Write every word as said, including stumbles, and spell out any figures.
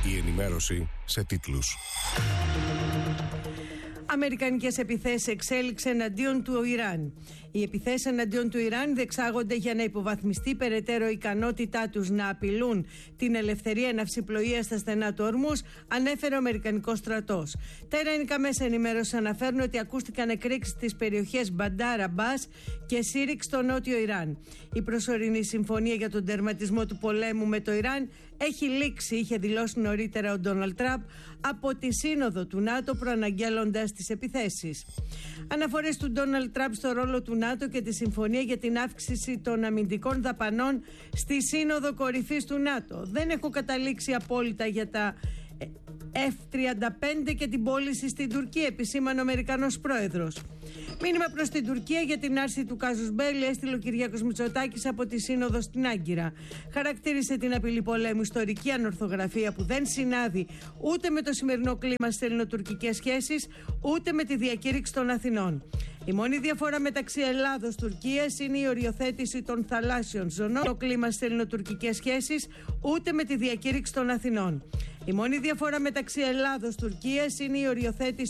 η ενημέρωση σε τίτλους. Αμερικανικές επιθέσεις εξέλιξη εναντίον του Ιράν. Οι επιθέσεις εναντίον του Ιράν διεξάγονται για να υποβαθμιστεί περαιτέρω η ικανότητά τους να απειλούν την ελευθερία ναυσιπλοείας στα στενά του Ορμούζ, ανέφερε ο Αμερικανικός στρατός. Τα ιρανικά μέσα ενημέρωσης αναφέρουν ότι ακούστηκαν εκρήξεις στις περιοχές Μπαντάρ Αμπάς και Σύριξ στο νότιο Ιράν. Η προσωρινή συμφωνία για τον τερματισμό του πολέμου με το Ιράν έχει λήξει, είχε δηλώσει νωρίτερα ο Ντόναλντ Τραμπ από τη σύνοδο του ΝΑΤΟ, προαναγγέλλοντας τις επιθέσεις. Αναφορές του Ντόναλντ Τραμπ στο ρόλο του ΝΑΤΟ και τη συμφωνία για την αύξηση των αμυντικών δαπανών στη σύνοδο κορυφής του ΝΑΤΟ. Δεν έχω καταλήξει απόλυτα για τα εφ τριάντα πέντε και την πώληση στην Τουρκία, επισήμανε ο Αμερικανός πρόεδρος. Μήνυμα προς την Τουρκία για την άρση του κάζους μπέλι έστειλε ο Κυριάκος Μητσοτάκης από τη Σύνοδο στην Άγκυρα. Χαρακτήρισε την απειλή πολέμου ιστορική ανορθογραφία που δεν συνάδει ούτε με το σημερινό κλίμα στις ελληνοτουρκικές σχέσεις, ούτε με τη διακήρυξη των Αθηνών. Η μόνη διαφορά μεταξύ Ελλάδος-Τουρκίας είναι η οριοθέτηση των θαλάσσιων ζωνών. Το κλίμα στις ελληνοτουρκικές σχέσεις, ούτε με τη διακήρυξη των Αθηνών. Η μόνη διαφορά μεταξύ Ελλάδος-Τουρκίας είναι η οριοθέτηση